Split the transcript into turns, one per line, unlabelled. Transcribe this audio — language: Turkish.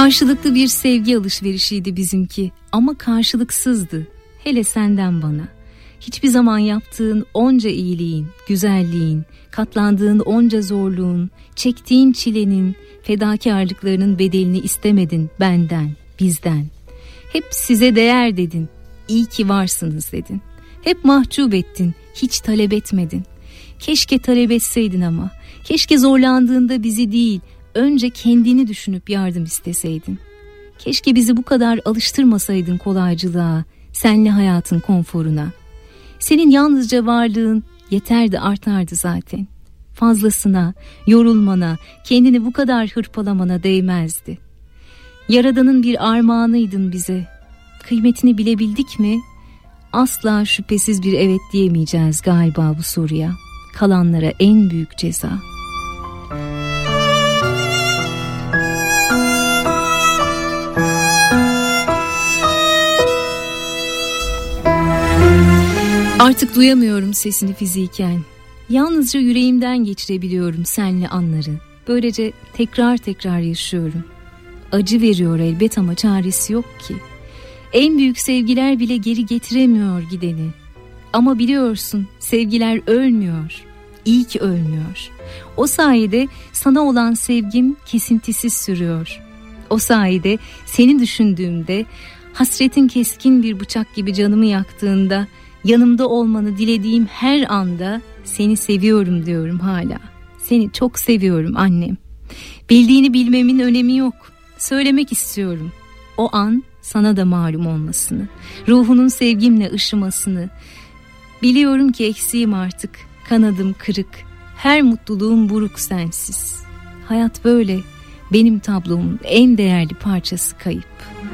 Karşılıklı bir sevgi alışverişiydi bizimki ama karşılıksızdı. Hele senden bana. Hiçbir zaman yaptığın onca iyiliğin, güzelliğin, katlandığın onca zorluğun, çektiğin çilenin, fedakarlıklarının bedelini istemedin benden, bizden. Hep size değer dedin, iyi ki varsınız dedin. Hep mahcup ettin, hiç talep etmedin. Keşke talep etseydin ama, keşke zorlandığında bizi değil, önce kendini düşünüp yardım isteseydin. Keşke bizi bu kadar alıştırmasaydın kolaycılığa, senli hayatın konforuna. Senin yalnızca varlığın yeterdi, artardı zaten. Fazlasına, yorulmana, kendini bu kadar hırpalamana değmezdi. Yaradan'ın bir armağanıydın bize. Kıymetini bilebildik mi? Asla şüphesiz bir evet diyemeyeceğiz galiba bu soruya. Kalanlara en büyük ceza. Artık duyamıyorum sesini fiziken. Yalnızca yüreğimden geçirebiliyorum senli anları. Böylece tekrar tekrar yaşıyorum. Acı veriyor elbet ama çaresi yok ki. En büyük sevgiler bile geri getiremiyor gideni. Ama biliyorsun sevgiler ölmüyor. İyi ki ölmüyor. O sayede sana olan sevgim kesintisiz sürüyor. O sayede seni düşündüğümde, hasretin keskin bir bıçak gibi canımı yaktığında, yanımda olmanı dilediğim her anda seni seviyorum diyorum hala. Seni çok seviyorum annem. Bildiğini bilmemin önemi yok. Söylemek istiyorum. O an sana da malum olmasını, ruhunun sevgimle ışımasını. Biliyorum ki eksiğim artık, kanadım kırık, her mutluluğum buruk sensiz. Hayat böyle, benim tablomun en değerli parçası kayıp.